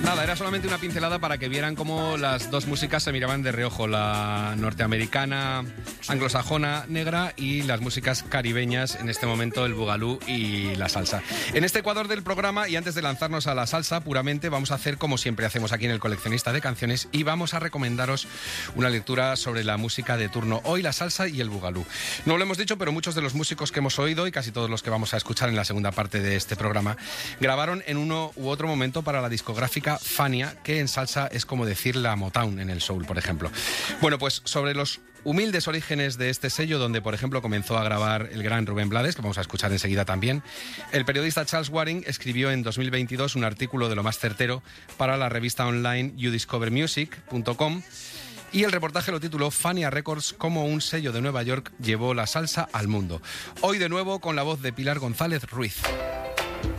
Nada, era solamente una pincelada para que vieran cómo las dos músicas se miraban de reojo, la norteamericana anglosajona negra y las músicas caribeñas, en este momento el bugalú y la salsa. En este Ecuador del programa, y antes de lanzarnos a la salsa puramente, vamos a hacer como siempre hacemos aquí en El Coleccionista de Canciones y vamos a recomendaros una lectura sobre la música de turno. Hoy la salsa y el bugalú. No lo hemos dicho, pero muchos de los músicos que hemos oído y casi todos los que vamos a escuchar en la segunda parte de este programa grabaron en uno u otro momento para la discográfica Fania, que en salsa es como decir la Motown en el soul, por ejemplo. Bueno, pues sobre los humildes orígenes de este sello, donde por ejemplo comenzó a grabar el gran Rubén Blades, que vamos a escuchar enseguida también, el periodista Charles Waring escribió en 2022 un artículo de lo más certero para la revista online youdiscovermusic.com, y el reportaje lo tituló Fania Records, cómo un sello de Nueva York llevó la salsa al mundo. Hoy de nuevo con la voz de Pilar González Ruiz.